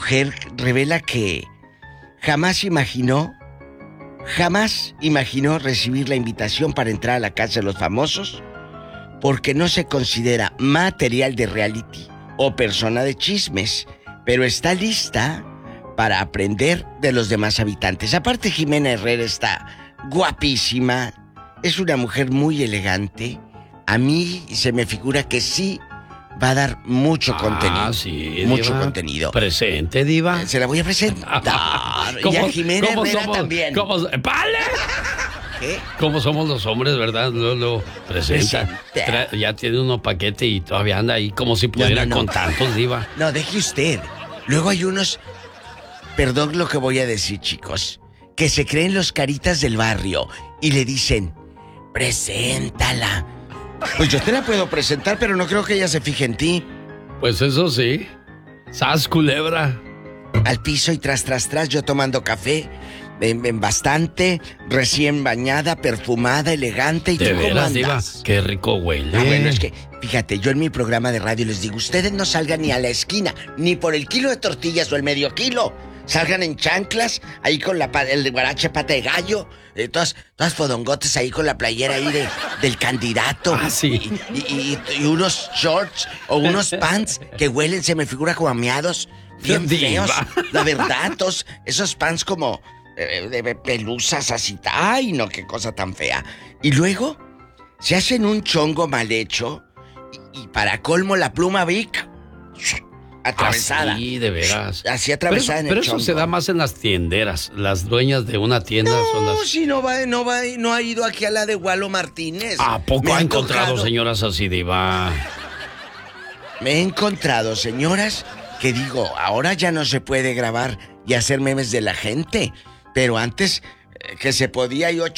mujer revela que jamás imaginó recibir la invitación para entrar a la casa de los famosos porque no se considera material de reality o persona de chismes, pero está lista para aprender de los demás habitantes. Aparte, Jimena Herrera está guapísima, es una mujer muy elegante. A mí se me figura que sí va a dar mucho contenido. Sí, mucho diva. Presente, Presente, diva. Se la voy a presentar. Y a Jimena Herrera también. ¡Vale! ¿Qué? ¿Cómo somos los hombres, verdad? Lo presenta. Ya tiene uno paquete y todavía anda ahí como si pudiera con tantos, diva. No, deje usted. Luego hay unos... Perdón lo que voy a decir, chicos. Que se creen los caritas del barrio y le dicen, preséntala. Pues yo te la puedo presentar, pero no creo que ella se fije en ti. Pues eso sí. ¡Sas, culebra! Al piso y tras, yo tomando café, en bastante, recién bañada, perfumada, elegante. ¿Y ¿de tú cómo veras, diva? andas? ¡Qué rico huele! Bueno, es que, fíjate, yo en mi programa de radio les digo, ustedes no salgan ni a la esquina, ni por el kilo de tortillas o el medio kilo. Salgan en chanclas, ahí con el guarache pata de gallo, todas fodongotes ahí con la playera ahí del candidato. Ah, sí. Y unos shorts o unos pants que huelen, se me figura como a miados, bien feos. La verdad, todos esos pants como de pelusas así. Ay, no, qué cosa tan fea. Y luego se hacen un chongo mal hecho y para colmo la pluma Vic atravesada. Sí, de veras. Así atravesada pero en el eso chongo. se da más en las tienderas. Las dueñas de una tienda son las... Si no ha ido aquí a la de Walo Martínez. ¿A poco Me ha he encontrado señoras así, diva? Me he encontrado señoras que digo, ahora ya no se puede grabar y hacer memes de la gente. Pero antes que se podía yo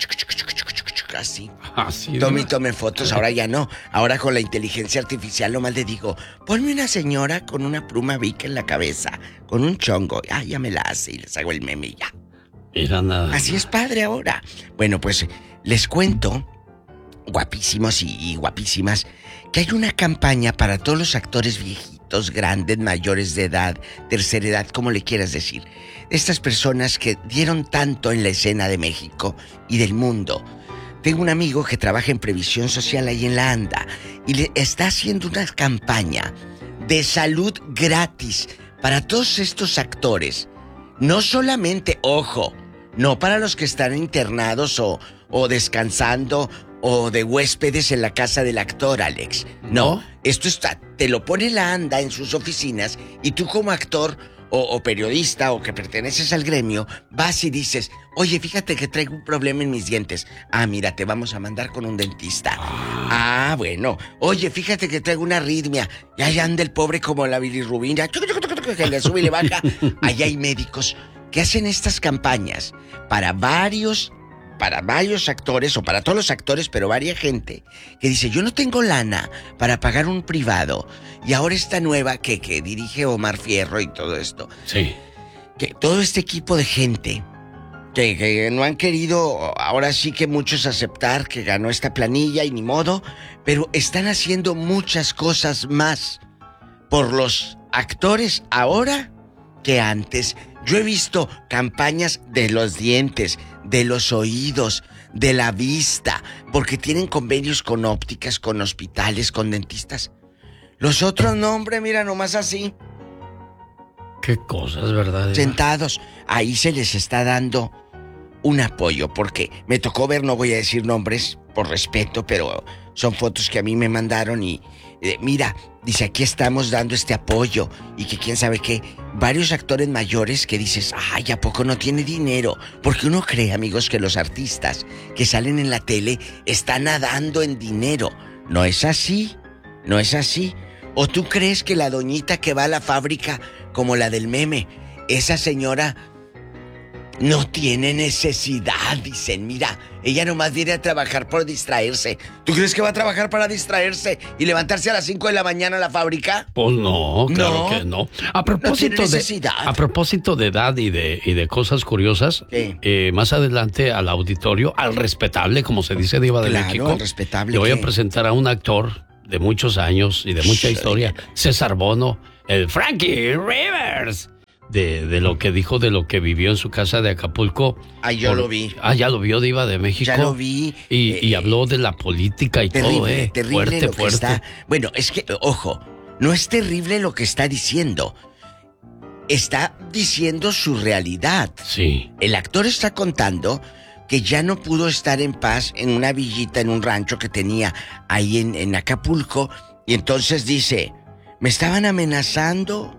así. Así. Tome fotos, ahora ya no. Ahora con la inteligencia artificial nomás le digo, ponme una señora con una pluma Vic en la cabeza, con un chongo. Ya me la hace y les hago el meme y ya. Mira nada. Así es padre ahora. Bueno, pues les cuento, guapísimos y guapísimas, que hay una campaña para todos los actores viejitos, grandes, mayores de edad, tercera edad, como le quieras decir. Estas personas que dieron tanto en la escena de México y del mundo. Tengo un amigo que trabaja en previsión social ahí en la ANDA y le está haciendo una campaña de salud gratis para todos estos actores. No solamente, ojo, no para los que están internados o descansando o de huéspedes en la casa del actor, Alex. No, esto te lo pone la ANDA en sus oficinas y tú como actor o periodista o que perteneces al gremio, vas y dices, oye, fíjate que traigo un problema en mis dientes. Ah, mira, te vamos a mandar con un dentista. Ah, bueno. Oye, fíjate que traigo una arritmia. Y ahí anda el pobre como la bilirrubina, que le sube y le baja. Allá hay médicos que hacen estas campañas para varios actores, o para todos los actores, pero varias gente que dice, yo no tengo lana para pagar un privado. Y ahora esta nueva que dirige Omar Fierro y todo esto. Sí. Que todo este equipo de gente que no han querido, ahora sí que muchos aceptar que ganó esta planilla y ni modo, pero están haciendo muchas cosas más por los actores ahora que antes. Yo he visto campañas de los dientes, de los oídos, de la vista, porque tienen convenios con ópticas, con hospitales, con dentistas. Los otros no, hombre, mira, nomás así. Qué cosas, ¿verdad? Sentados. Ahí se les está dando un apoyo, porque me tocó ver, no voy a decir nombres por respeto, pero son fotos que a mí me mandaron y mira, dice, aquí estamos dando este apoyo y que quién sabe qué. Varios actores mayores que dices, ay, ¿a poco no tiene dinero? Porque uno cree, amigos, que los artistas que salen en la tele están nadando en dinero. No es así, no es así. ¿O tú crees que la doñita que va a la fábrica, como la del meme, esa señora no tiene necesidad? Dicen, mira, ella nomás viene a trabajar por distraerse. ¿Tú crees que va a trabajar para distraerse y levantarse a las 5 de la mañana a la fábrica? Pues no, claro que no. A propósito de edad y de cosas curiosas, más adelante al auditorio, al respetable, como se dice, Diva de México, al respetable, le voy a presentar a un actor de muchos años y de mucha historia, César Bono, el Frankie Rivers. de lo que dijo, de lo que vivió en su casa de Acapulco. Yo lo vi. Ya lo vio, Diva de México. Ya lo vi. Y habló de la política y terrible, todo, terrible fuerte. Está. Bueno, es que, ojo, no es terrible lo que está diciendo. Está diciendo su realidad. Sí. El actor está contando que ya no pudo estar en paz en una villita, en un rancho que tenía ahí en Acapulco. Y entonces dice, me estaban amenazando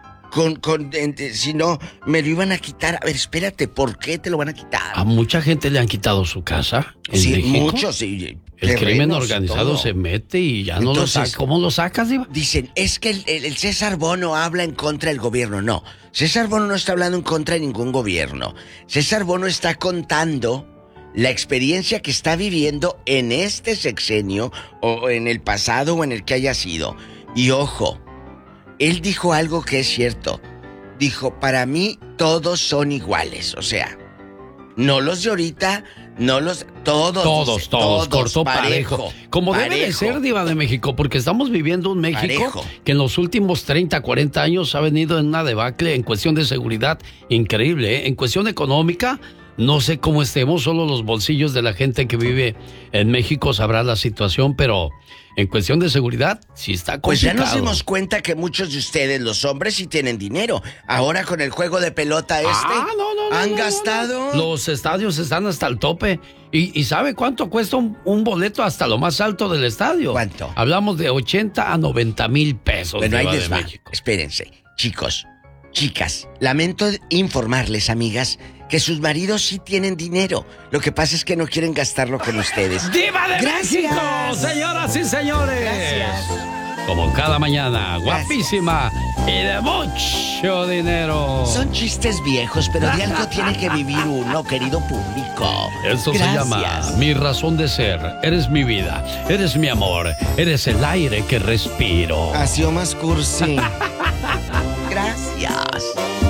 si no, me lo iban a quitar. A ver, espérate, ¿por qué te lo van a quitar? A mucha gente le han quitado su casa en sí, México. Muchos, sí. El crimen organizado se mete y ya no lo saca. ¿Cómo lo sacas, Diva? Dicen, es que el César Bono habla en contra del gobierno. No, César Bono no está hablando en contra de ningún gobierno. César Bono está contando la experiencia que está viviendo en este sexenio o en el pasado o en el que haya sido. Y ojo, él dijo algo que es cierto. Dijo, para mí todos son iguales. O sea, no los de ahorita, no los... Todos, cortó parejo. Como debe de ser, Diva de México, porque estamos viviendo un México que en los últimos 30, 40 años ha venido en una debacle en cuestión de seguridad increíble, ¿eh? En cuestión económica, no sé cómo estemos, solo los bolsillos de la gente que vive en México sabrá la situación, pero en cuestión de seguridad sí está complicado. Pues ya nos dimos cuenta que muchos de ustedes, los hombres, sí tienen dinero. Ahora con el juego de pelota han gastado... Los estadios están hasta el tope. ¿Y sabe cuánto cuesta un boleto hasta lo más alto del estadio? ¿Cuánto? Hablamos de 80 a 90 mil pesos. Bueno, ahí les va. Espérense, chicos, chicas, lamento informarles, amigas, que sus maridos sí tienen dinero. Lo que pasa es que no quieren gastarlo con ustedes. ¡Diva de México! Señoras y señores. Gracias. Como cada mañana, guapísima y de mucho dinero. Son chistes viejos, pero de algo tiene que vivir uno, querido público. Esto se llama Mi razón de ser. Eres mi vida, eres mi amor, eres el aire que respiro. Ha sido más cursi. Gracias.